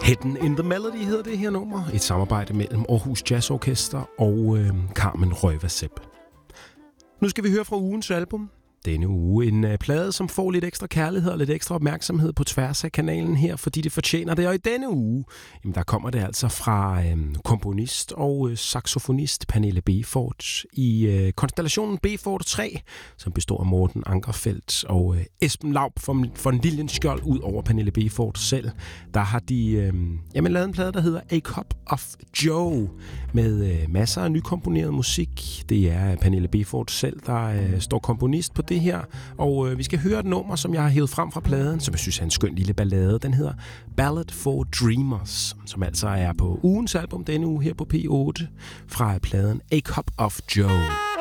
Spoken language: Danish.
Hidden in the Melody hedder det her nummer. Et samarbejde mellem Aarhus Jazz Orkester og Carmen Røversepp. Nu skal vi høre fra ugens album. Denne uge en plade, som får lidt ekstra kærlighed og lidt ekstra opmærksomhed på tværs af kanalen her, fordi det fortjener det. Og i denne uge, der kommer det altså fra komponist og saxofonist Pernille Befort i konstellationen Befort 3, som består af Morten Ankerfeldt og Esben Laub von Lilienskjold. Ud over Pernille Befort selv, der har de lavet en plade, der hedder A Cup of Joe, med masser af nykomponeret musik. Det er Pernille Befort selv, der står komponist på det her, og vi skal høre et nummer, som jeg har hævet frem fra pladen, som jeg synes er en skøn lille ballade. Den hedder Ballad for Dreamers, som altså er på ugens album denne uge her på P8 fra pladen A Cup of Joe.